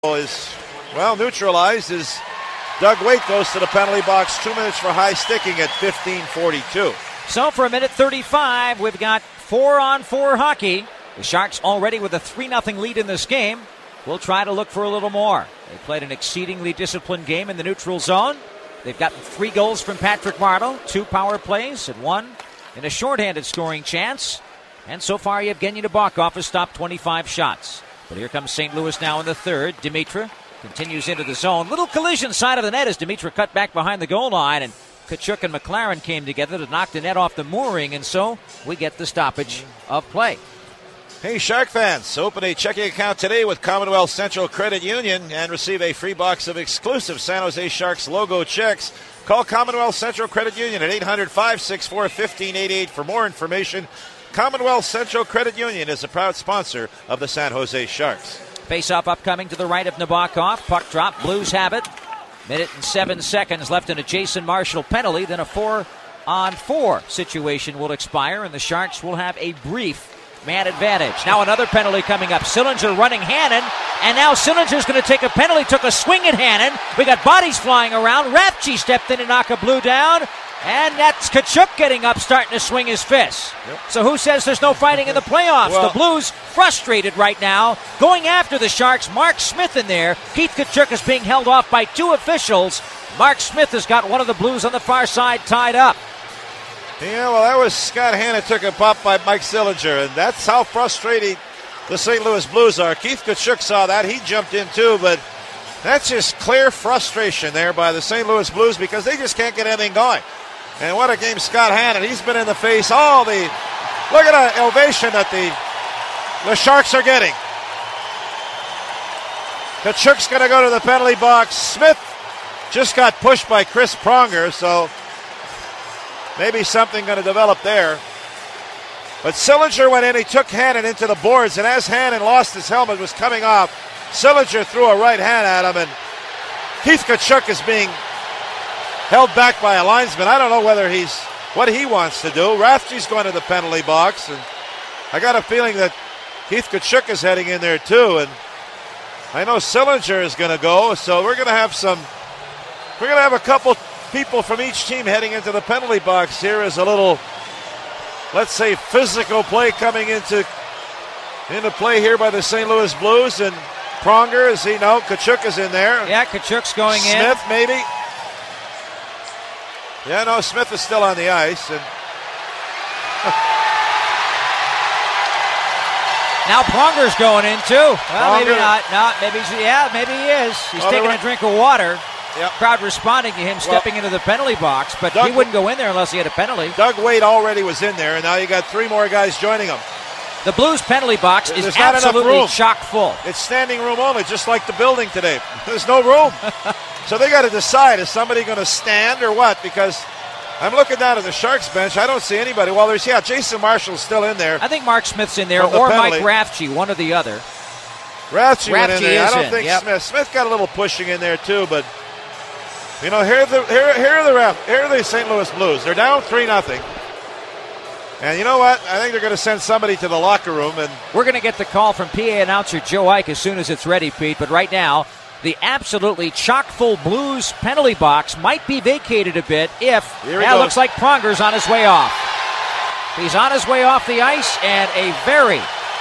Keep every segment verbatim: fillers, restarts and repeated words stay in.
is, well, neutralized as Doug Waite goes to the penalty box. Two minutes for high sticking at fifteen forty-two. So for a minute thirty-five, we've got four-on-four hockey. The Sharks already with a three nothing lead in this game. We'll try to look for a little more. They played an exceedingly disciplined game in the neutral zone. They've gotten three goals from Patrick Marleau, two power plays, and one in a shorthanded scoring chance. And so far, Yevgeny Nabokov has stopped twenty-five shots. But here comes Saint Louis now in the third. Dimitra continues into the zone. Little collision side of the net as Dimitra cut back behind the goal line. And Tkachuk and McLaren came together to knock the net off the mooring. And so we get the stoppage of play. Hey, Shark fans, open a checking account today with Commonwealth Central Credit Union and receive a free box of exclusive San Jose Sharks logo checks. Call Commonwealth Central Credit Union at eight hundred, five six four, one five eight eight for more information. Commonwealth Central Credit Union is a proud sponsor of the San Jose Sharks. Face-off upcoming to the right of Nabokov. Puck drop, Blues have it. Minute and seven seconds left in a Jason Marshall penalty. Then a four-on-four situation will expire, and the Sharks will have a brief man advantage. Now another penalty coming up. Sillinger running Hannon, and now Sillinger's going to take a penalty. Took a swing at Hannon. We got bodies flying around. Rathje stepped in to knock a Blue down. And that's Tkachuk getting up, starting to swing his fist. Yep. So who says there's no fighting in the playoffs? Well, the Blues frustrated right now, going after the Sharks. Mark Smith in there. Keith Tkachuk is being held off by two officials. Mark Smith has got one of the Blues on the far side tied up. Yeah, well, that was Scott Hannon took a pop by Mike Sillinger, and that's how frustrating the Saint Louis Blues are. Keith Tkachuk saw that. He jumped in too, but that's just clear frustration there by the Saint Louis Blues because they just can't get anything going. And what a game Scott Hannon. He's been in the face all the... Look at the ovation that the, the Sharks are getting. Tkachuk's going to go to the penalty box. Smith just got pushed by Chris Pronger, so maybe something going to develop there. But Sillinger went in. He took Hannon into the boards, and as Hannon lost his helmet, was coming off, Sillinger threw a right hand at him, and Keith Tkachuk is being held back by a linesman. I don't know whether he's what he wants to do. Rathje's going to the penalty box, and I got a feeling that Keith Tkachuk is heading in there too. And I know Sillinger is going to go, so we're going to have some. We're going to have a couple people from each team heading into the penalty box. Here is a little, let's say, physical play coming into into play here by the Saint Louis Blues. And Pronger, is he? No, Tkachuk is in there. Yeah, Tkachuk's going Smith, in. Smith, maybe. Yeah, no, Smith is still on the ice. And now Pronger's going in too. Well, Pronger. maybe not. No, maybe he's, yeah, maybe he is. He's well, taking were, a drink of water. Yep. Crowd responding to him well, stepping into the penalty box, but Doug, he wouldn't go in there unless he had a penalty. Doug Waite already was in there, and now you got three more guys joining him. The Blues penalty box There's is absolutely chock full. It's standing room only, just like the building today. There's no room. So they got to decide, is somebody going to stand or what? Because I'm looking down at the Sharks bench. I don't see anybody. Well, there's, yeah, Jason Marshall's still in there. I think Mark Smith's in there, the or penalty. Mike Rathje, one or the other. Rathje went in there. I don't in, think yep. Smith. Smith got a little pushing in there too, but you know, here are the here, here are the ref, here are the Saint Louis Blues. They're down three nothing. And you know what? I think they're going to send somebody to the locker room. And we're going to get the call from P A announcer Joe Ike as soon as it's ready, Pete. But right now, the absolutely chock-full Blues penalty box might be vacated a bit if that looks like Pronger's on his way off. He's on his way off the ice, and a very,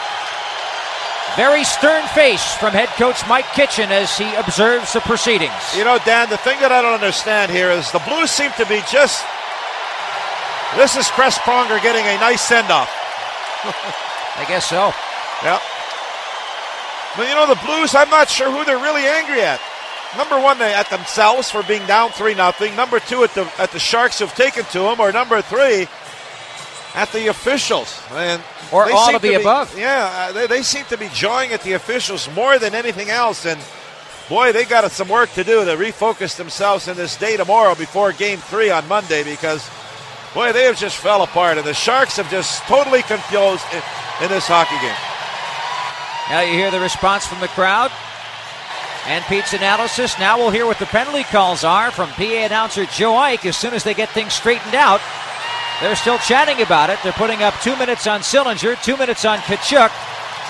very stern face from head coach Mike Kitchen as he observes the proceedings. You know, Dan, the thing that I don't understand here is the Blues seem to be just... This is Chris Pronger getting a nice send-off. I guess so. Yeah. But, you know, the Blues, I'm not sure who they're really angry at. Number one, they at themselves for being down three nothing. Number two, at the at the Sharks who've taken to them. Or number three, at the officials. And or all of the be, above. Yeah, they, they seem to be jawing at the officials more than anything else. And, boy, they got some work to do to refocus themselves in this day tomorrow before Game three on Monday because, boy, they have just fell apart. And the Sharks have just totally confused in, in this hockey game. Now you hear the response from the crowd and Pete's analysis. Now we'll hear what the penalty calls are from P A announcer Joe Ike as soon as they get things straightened out. They're still chatting about it. They're putting up two minutes on Sillinger, two minutes on Tkachuk,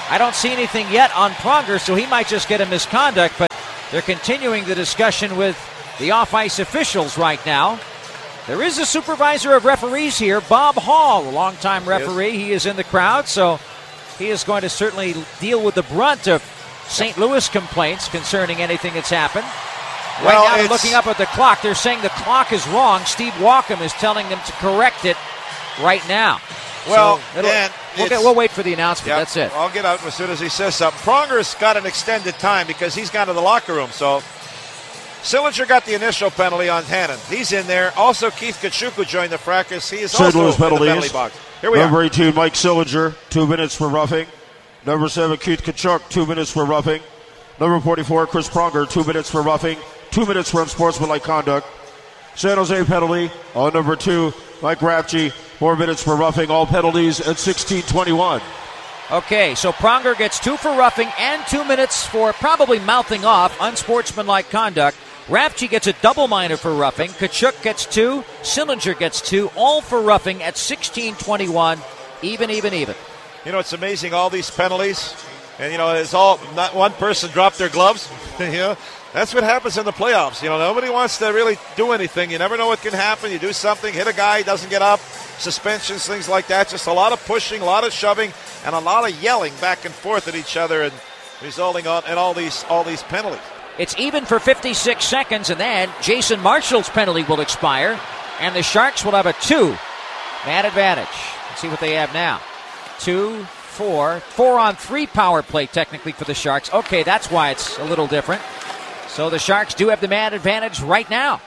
I don't see anything yet on Pronger, so he might just get a misconduct, but they're continuing the discussion with the off-ice officials right now. There is a supervisor of referees here, Bob Hall, a longtime referee. He is in the crowd, so he is going to certainly deal with the brunt of Saint Louis complaints concerning anything that's happened. Right well, now, they're looking up at the clock. They're saying the clock is wrong. Steve Walkham is telling them to correct it right now. Well, so Dan, we'll, get, we'll wait for the announcement. Yep, That's it. I'll get out as soon as he says something. Pronger's got an extended time because he's gone to the locker room. So Sillinger got the initial penalty on Hannon. He's in there. Also, Keith Tkachuk, who joined the fracas. He is Saint also Louis in the penalties. penalty box. Here we Number are. eighteen, Mike Sillinger, two minutes for roughing. Number seven, Keith Tkachuk, two minutes for roughing. Number forty-four, Chris Pronger, two minutes for roughing. Two minutes for unsportsmanlike conduct. San Jose penalty on number two, Mike Rafchi, four minutes for roughing. All penalties at sixteen twenty-one. Okay, so Pronger gets two for roughing and two minutes for probably mouthing off unsportsmanlike conduct. Rafchi gets a double minor for roughing. Tkachuk gets two. Sillinger gets two. All for roughing at sixteen twenty-one. Even, even, even. You know, it's amazing, all these penalties. And, you know, it's all, not one person dropped their gloves. You know, that's what happens in the playoffs. You know, nobody wants to really do anything. You never know what can happen. You do something, hit a guy, he doesn't get up. Suspensions, things like that. Just a lot of pushing, a lot of shoving, and a lot of yelling back and forth at each other, and resulting on in all these all these penalties. It's even for fifty-six seconds, and then Jason Marshall's penalty will expire, and the Sharks will have a two man advantage. Let's see what they have now. Two, four, four on three power play technically for the Sharks. Okay, that's why it's a little different. So the Sharks do have the man advantage right now.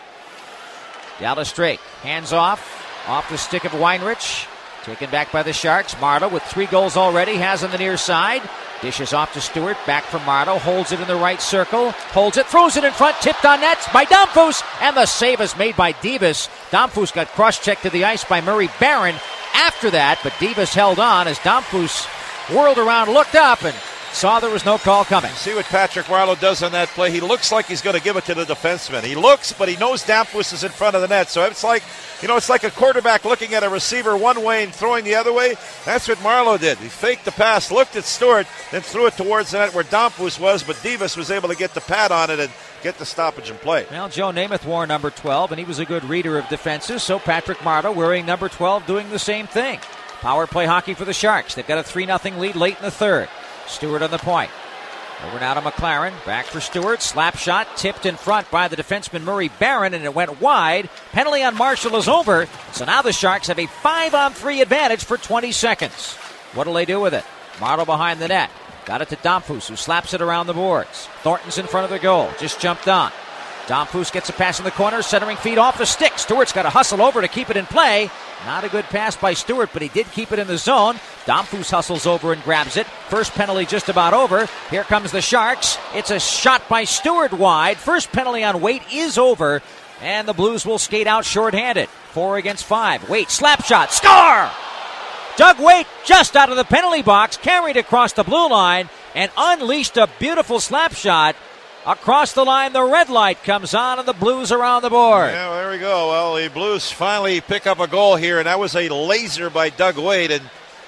Dallas Drake, hands off, off the stick of Weinrich. Taken back by the Sharks. Marleau with three goals already, has on the near side. Dishes off to Stewart, back from Marleau, holds it in the right circle, holds it, throws it in front, tipped on net by Domfus, and the save is made by Divas. Domfus got cross-checked to the ice by Murray Barron after that, but Divas held on as Domfus whirled around, looked up, and saw there was no call coming. See what Patrick Marleau does on that play. He looks like he's going to give it to the defenseman. He looks, but he knows Domfus is in front of the net. So it's like, you know, it's like a quarterback looking at a receiver one way and throwing the other way. That's what Marleau did. He faked the pass, looked at Stewart, then threw it towards the net where Domfus was, but Divas was able to get the pad on it and get the stoppage and play. Well, Joe Namath wore number twelve, and he was a good reader of defenses, so Patrick Marleau wearing number twelve doing the same thing. Power play hockey for the Sharks. They've got a three nothing lead late in the third. Stewart on the point. Over now to McLaren. Back for Stewart. Slap shot tipped in front by the defenseman Murray Barron, and it went wide. Penalty on Marshall is over. So now the Sharks have a five on three advantage for twenty seconds. What'll they do with it? Marleau behind the net. Got it to Domfus, who slaps it around the boards. Thornton's in front of the goal. Just jumped on. Domfus gets a pass in the corner. Centering feed off the stick. Stewart's got to hustle over to keep it in play. Not a good pass by Stewart, but he did keep it in the zone. Domfus hustles over and grabs it. First penalty just about over. Here comes the Sharks. It's a shot by Stewart wide. First penalty on Waite is over, and the Blues will skate out shorthanded. Four against five. Waite, slap shot, score! Doug Waite just out of the penalty box, carried across the blue line, and unleashed a beautiful slap shot. Across the line, the red light comes on, and the Blues are on the board. Yeah, well, there we go. Well, the Blues finally pick up a goal here, and that was a laser by Doug Waite, and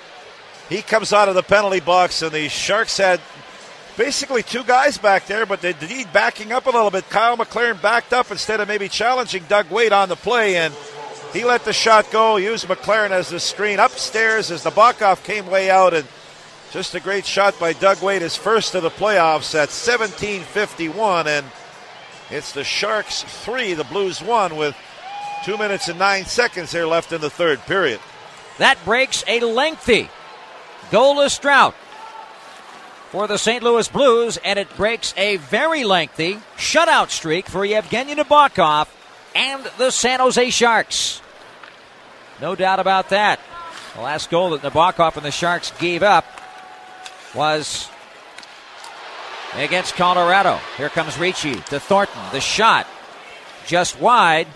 he comes out of the penalty box, and the Sharks had basically two guys back there, but they need backing up a little bit. Kyle McLaren backed up instead of maybe challenging Doug Waite on the play, and he let the shot go, used McLaren as the screen upstairs as the Nabokov came way out, and just a great shot by Doug Waite, his first of the playoffs at seventeen fifty-one, and it's the Sharks three, the Blues one, with two minutes and nine seconds here left in the third period. That breaks a lengthy goalless drought for the Saint Louis Blues, and it breaks a very lengthy shutout streak for Yevgeny Nabokov and the San Jose Sharks. No doubt about that. The last goal that Nabokov and the Sharks gave up was against Colorado. Here comes Ricci to Thornton. The shot just wide.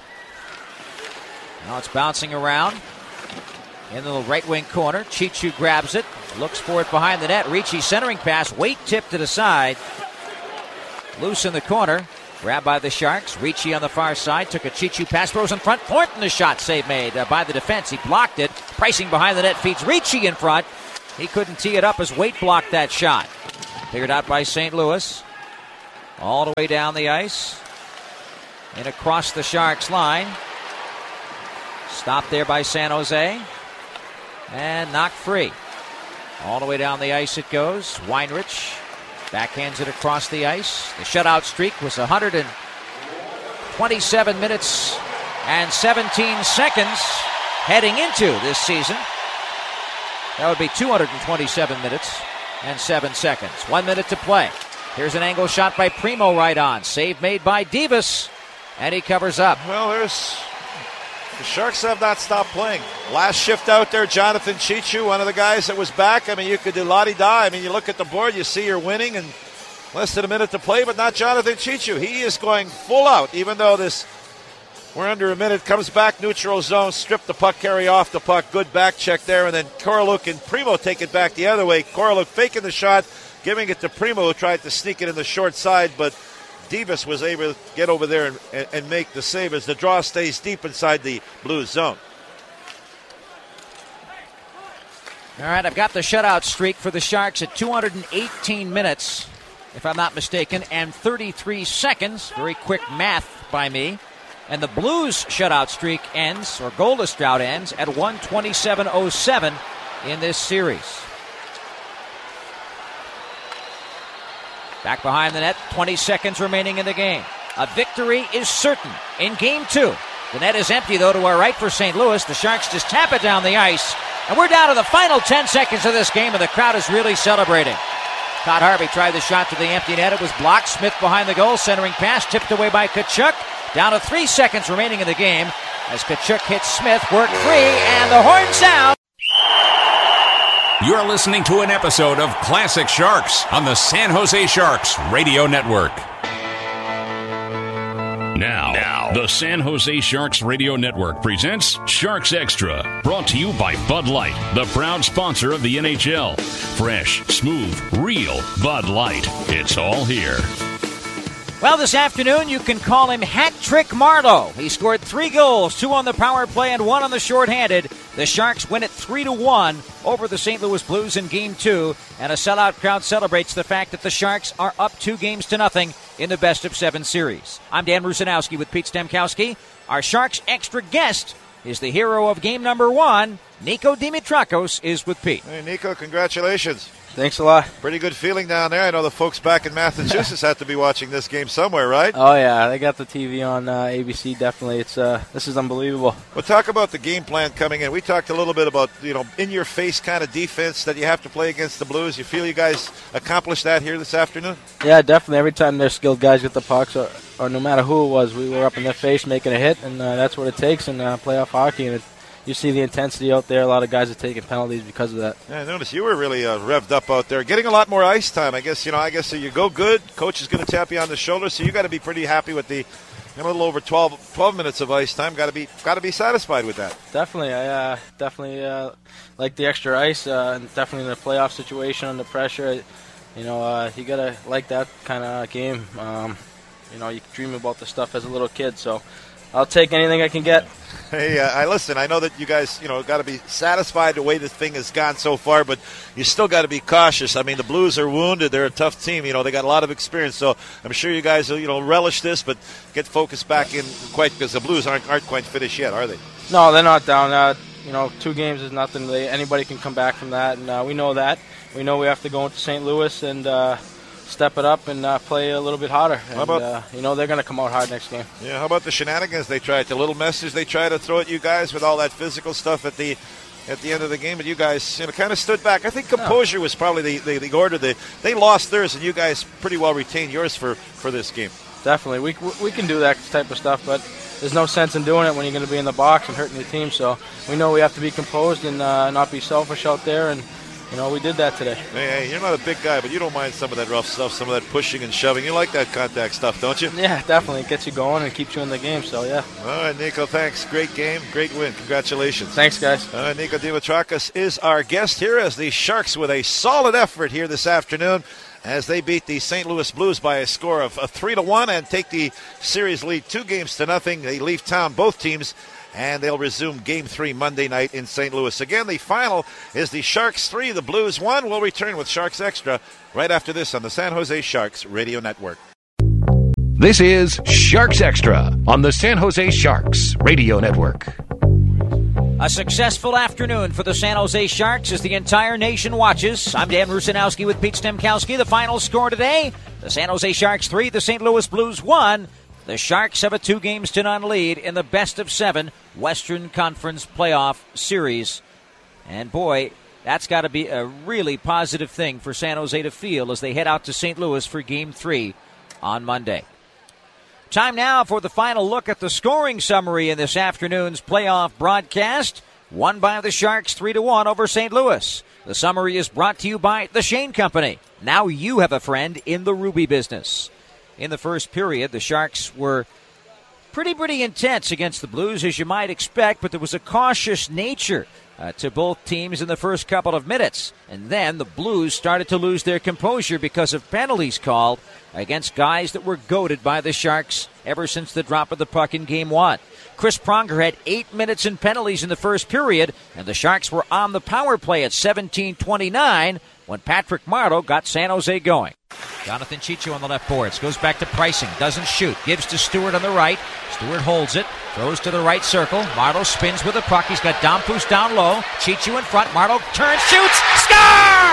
Now it's bouncing around in the right wing corner. Chichu grabs it, looks for it behind the net. Ricci centering pass. Waite tipped it aside. Loose in the corner. Grabbed by the Sharks. Ricci on the far side. Took a Chichu pass. Throws in front. Thornton, the shot save made uh, by the defense. He blocked it. Pricing behind the net feeds Ricci in front. He couldn't tee it up as Waite blocked that shot. Figured out by Saint Louis. All the way down the ice. And across the Sharks line. Stopped there by San Jose. And knocked free. All the way down the ice it goes. Weinrich backhands it across the ice. The shutout streak was one hundred twenty-seven minutes and seventeen seconds heading into this season. That would be two hundred twenty-seven minutes and seven seconds. One minute to play. Here's an angle shot by Primo right on. Save made by Divas. And he covers up. Well, there's... The Sharks have not stopped playing. Last shift out there, Jonathan Chichu, one of the guys that was back. I mean, you could do la-di-da. I mean, you look at the board, you see you're winning, and less than a minute to play, but not Jonathan Chichu. He is going full out, even though this, we're under a minute, comes back, neutral zone, strip the puck, carry off the puck, good back check there, and then Koroluk and Primo take it back the other way. Koroluk faking the shot, giving it to Primo, who tried to sneak it in the short side, but Divas was able to get over there and, and, and make the save as the draw stays deep inside the Blues zone. All right, I've got the shutout streak for the Sharks at two hundred eighteen minutes, if I'm not mistaken, and thirty-three seconds. Very quick math by me. And the Blues shutout streak ends, or goalless drought ends, at one twenty-seven oh seven in this series. Back behind the net, twenty seconds remaining in the game. A victory is certain in game two. The net is empty, though, to our right for Saint Louis. The Sharks just tap it down the ice. And we're down to the final ten seconds of this game, and the crowd is really celebrating. Todd Harvey tried the shot to the empty net. It was blocked. Smith behind the goal, centering pass, tipped away by Tkachuk. Down to three seconds remaining in the game as Tkachuk hits Smith, work free, and the horn sound. You're listening to an episode of Classic Sharks on the San Jose Sharks Radio Network. Now, now, the San Jose Sharks Radio Network presents Sharks Extra, brought to you by Bud Light, the proud sponsor of the N H L. Fresh, smooth, real Bud Light. It's all here. Well, this afternoon you can call him Hat Trick Marlowe. He scored three goals, two on the power play and one on the shorthanded. The Sharks win it three to one over the Saint Louis Blues in Game two, and a sellout crowd celebrates the fact that the Sharks are up two games to nothing in the best of seven series. I'm Dan Rusanowski with Pete Stemkowski. Our Sharks extra guest is the hero of game number one. Nico Dimitrakos is with Pete. Hey, Nico, congratulations. Thanks a lot. Pretty good feeling down there. I know the folks back in Massachusetts have to be watching this game somewhere, right? Oh, yeah. They got the T V on uh, A B C, definitely. It's uh, This is unbelievable. Well, talk about the game plan coming in. We talked a little bit about, you know, in-your-face kind of defense that you have to play against the Blues. You feel you guys accomplished that here this afternoon? Yeah, definitely. Every time their skilled guys get the pucks, or, or no matter who it was, we were up in their face making a hit, and uh, that's what it takes in uh, playoff hockey. And it, you see the intensity out there. A lot of guys are taking penalties because of that. Yeah, I noticed you were really uh, revved up out there, getting a lot more ice time. I guess you know. I guess so you go good. Coach is going to tap you on the shoulder, so you got to be pretty happy with the you know, a little over twelve, twelve minutes of ice time. Got to be got to be satisfied with that. Definitely, I uh, definitely uh, like the extra ice, uh, and definitely in a playoff situation under pressure. You know, uh, you gotta like that kind of game. Um, you know, you dream about the stuff as a little kid, so I'll take anything I can get. Hey, uh, I listen. I know that you guys, you know, got to be satisfied the way this thing has gone so far, but you still got to be cautious. I mean, the Blues are wounded; they're a tough team. You know, they got a lot of experience, so I'm sure you guys will, you know, relish this, but get focused back in quite because the Blues aren't aren't quite finished yet, are they? No, they're not down. Uh, you know, two games is nothing. They, anybody can come back from that, and uh, we know that. We know we have to go into Saint Louis and uh, step it up and uh, play a little bit harder. And, how about, uh, you know, they're going to come out hard next game. Yeah, how about the shenanigans they tried, the little message they try to throw at you guys with all that physical stuff at the at the end of the game, but you guys, you know, kind of stood back. I think composure no. was probably the, the, the order. They, they lost theirs, and you guys pretty well retained yours for, for this game. Definitely. We, we can do that type of stuff, but there's no sense in doing it when you're going to be in the box and hurting your team. So we know we have to be composed and uh, not be selfish out there, and you know, we did that today. Hey, hey, you're not a big guy, but you don't mind some of that rough stuff, some of that pushing and shoving. You like that contact stuff, don't you? Yeah, definitely. It gets you going and keeps you in the game, so yeah. All right, Nico, thanks. Great game, great win. Congratulations. Thanks, guys. All right, Nico Dimitrakos is our guest here as the Sharks with a solid effort here this afternoon as they beat the Saint Louis Blues by a score of three to one and take the series lead two games to nothing. They leave town, both teams, and they'll resume Game three Monday night in Saint Louis. Again, the final is the Sharks three, the Blues one. We'll return with Sharks Extra right after this on the San Jose Sharks Radio Network. This is Sharks Extra on the San Jose Sharks Radio Network. A successful afternoon for the San Jose Sharks as the entire nation watches. I'm Dan Rusanowski with Pete Stemkowski. The final score today, the San Jose Sharks three, the Saint Louis Blues one. The Sharks have a two games to none lead in the best of seven Western Conference playoff series. And boy, that's got to be a really positive thing for San Jose to feel as they head out to Saint Louis for Game three on Monday. Time now for the final look at the scoring summary in this afternoon's playoff broadcast. Won by the Sharks three to one over Saint Louis. The summary is brought to you by the Shane Company. Now you have a friend in the Ruby business. In the first period, the Sharks were pretty, pretty intense against the Blues, as you might expect, but there was a cautious nature uh, to both teams in the first couple of minutes. And then the Blues started to lose their composure because of penalties called against guys that were goated by the Sharks ever since the drop of the puck in Game one. Chris Pronger had eight minutes in penalties in the first period, and the Sharks were on the power play at seventeen twenty-nine when Patrick Marleau got San Jose going. Jonathan Chicho on the left boards, goes back to Pricing, doesn't shoot, gives to Stewart on the right. Stewart holds it, throws to the right circle. Marleau spins with the puck. He's got Dompoos down low. Chicho in front. Marleau turns, shoots, score!